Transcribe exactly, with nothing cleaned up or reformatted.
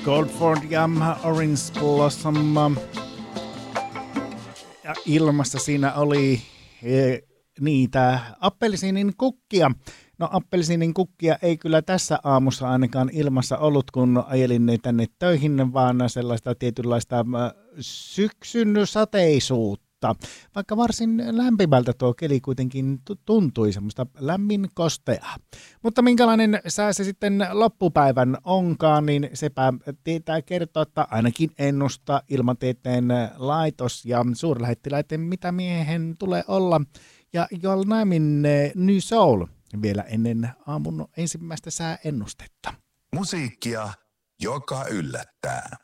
Goldford ja Orange Blossom. Ja ilmassa siinä oli e, niitä appelsiinin kukkia. No appelsiinin kukkia ei kyllä tässä aamussa ainakaan ilmassa ollut, kun ajelin tänne töihin, vaan sellaista tietynlaista syksyn sateisuutta. Vaikka varsin lämpimältä tuo keli kuitenkin tuntui, semmoista lämmin kosteaa. Mutta minkälainen sää se sitten loppupäivän onkaan, niin sepä tietää kertoa, että ainakin ennustaa ilmatieteen laitos ja suurlähettiläiden mitä miehen tulee olla. Ja Joel Naimin New Soul vielä ennen aamun ensimmäistä sääennustetta. Musiikkia, joka yllättää.